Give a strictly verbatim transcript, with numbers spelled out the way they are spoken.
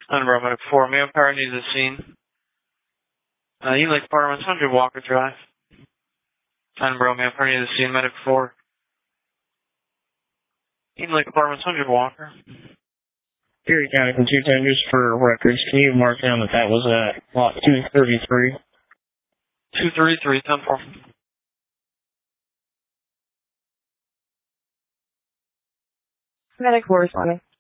Unbro Medic four, manpower needs a scene. Uh, you like Apartments, one hundred Walker Drive. Unbro, manpower needs a scene, Medic four. You like Apartments, one hundred Walker. Erie County from two ten, just for records, can you mark down that that was at lot two thirty-three? two thirty-three, ten four. Medic four responding.